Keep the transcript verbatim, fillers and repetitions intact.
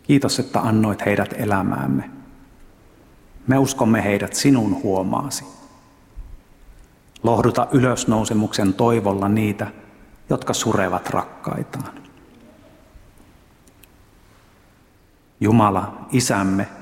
Kiitos, että annoit heidät elämäämme. Me uskomme heidät sinun huomaasi. Lohduta ylösnousemuksen toivolla niitä, jotka surevat rakkaitaan. Jumala, Isämme,